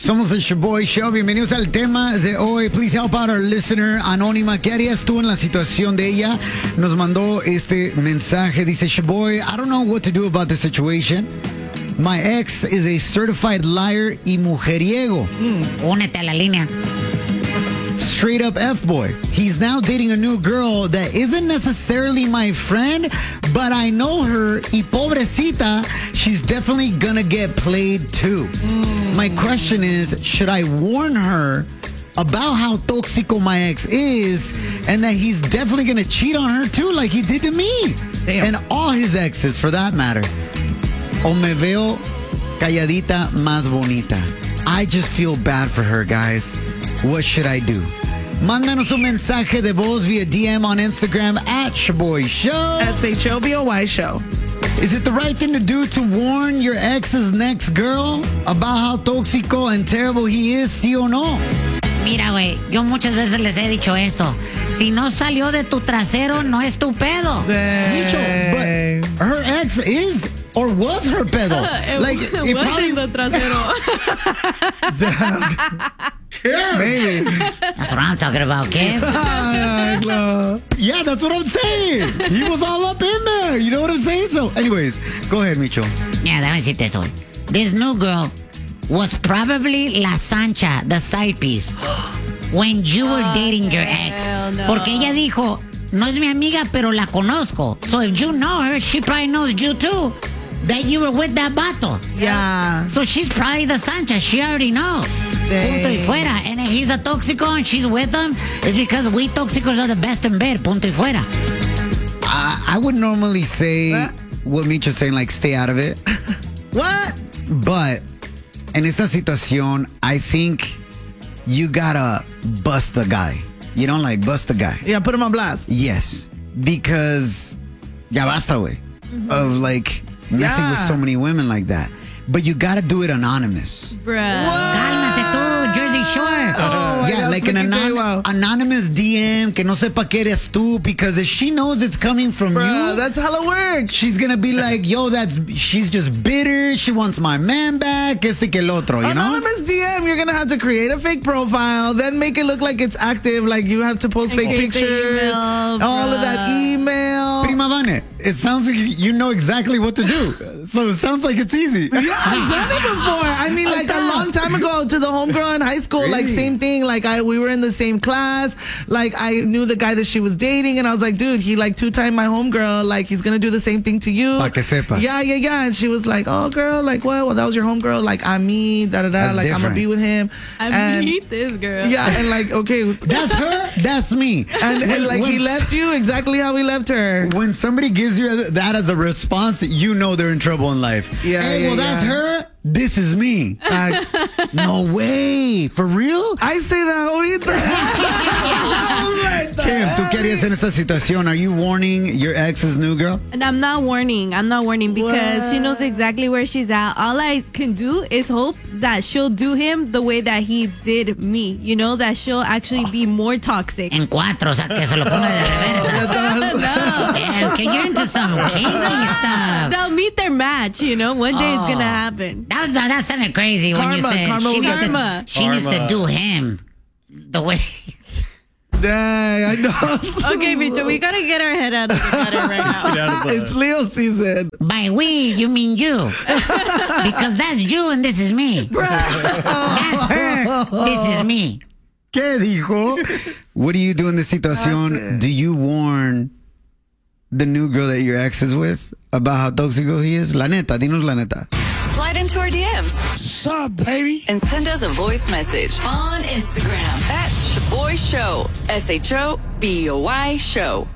Somos el Shaboy Show. Bienvenidos al tema de hoy. Please help out our listener anónima. ¿Qué harías tú en la situación de ella? Nos mandó este mensaje. Dice, Shaboy, I don't know what to do about the situation. My ex is a certified liar y mujeriego. Únete a la línea. Straight up F-boy. He's now dating a new girl that isn't necessarily my friend, but I know her y pobrecita, she's definitely gonna get played too. My question is, should I warn her about how tóxico my ex is and that he's definitely gonna cheat on her too like he did to me? Damn. And all his exes for that matter. O me veo calladita más bonita. I just feel bad for her, guys. What should I do? Mándanos un mensaje de voz via DM on Instagram at Shaboy Show. SHOBOY Show. Is it the right thing to do to warn your ex's next girl about how tóxico and terrible he is, sí o no? Mira, güey, yo muchas veces les he dicho esto. Si no salió de tu trasero, no es tu pedo. Micho, but her ex is or was her pedo. Like, it probably... the trasero. Yeah, maybe. That's what I'm talking about, kid. Yeah, that's what I'm saying. He was all up in there. You know what I'm saying? So, anyways, go ahead, Micho. Mira, déjame decirte eso. This new girl was probably La Sancha, the side piece, when you were dating your ex. No. Porque ella dijo, no es mi amiga, pero la conozco. So if you know her, she probably knows you too. That you were with that vato. Yeah. So she's probably the Sancha. She already knows. Punto y fuera. And if he's a tóxico and she's with him, it's because we tóxicos are the best in bed. Punto y fuera. I would normally say what Micho's saying, like, stay out of it. What? But en esta situación, I think you gotta bust the guy. You don't like bust the guy. Yeah, put him on blast. Yes. Because ya basta, güey. Of like messing with so many women like that. But you gotta do it anonymous. Bruh. Cálmate tú, Jersey Shore. Yeah, like an anonymous DM que no sepa que eres tú, because if she knows it's coming from you, That's hella work. she's gonna be like, yo, she's just bitter. She wants my man back. Este que el otro, you know? Anonymous DM, you're gonna have to create a fake profile, then make it look like it's active, like you have to post fake create the pictures, email, all of that email. Prima Vane, it sounds like you know exactly what to do. So it sounds like it's easy. Yeah, I've done it before. I mean, like a long time ago to the homegirl in high school, like same thing. Like we were in the same class. Like I knew the guy that she was dating, and I was like, dude, he like two-timed my homegirl. Like he's gonna do the same thing to you. Pa que sepas. Yeah. And she was like, oh, girl, like what? Well, that was your homegirl. Like I'm me, da da da. That's Like I'm different. gonna be with him. I meet this girl. Yeah, and like okay, That's her, that's me. and like he left you exactly how he left her. When somebody gives you that as a response, you know they're in trouble in life. Yeah, Hey, yeah, well, that's yeah. her. This is me. No way. For real? I say that ahorita. Kim, ¿tú qué harías en esta situación? Are you warning your ex's new girl? And I'm not warning because she knows exactly where she's at. All I can do is hope that she'll do him the way that he did me. You know, that she'll actually be more toxic. En cuatro, o sea, que se lo ponga de reversa. No. Yeah, okay, you're into some kinky stuff. They'll meet their match, you know. One day it's gonna happen. That sounded crazy when you said Karma will get Karma. she needs to do him the way. Dang, I know. Okay, Micho, we gotta get our head out of the gutter right now. It's Leo season. By we, you mean you. Because that's you and this is me. That's her, this is me. ¿Qué dijo? What do you do in this situación? Do you warn the new girl that your ex is with about how tóxico he is? La neta, dinos la neta. Slide into our DMs. Sup, baby? And send us a voice message on Instagram at Shaboy Show. SHOBOY Show.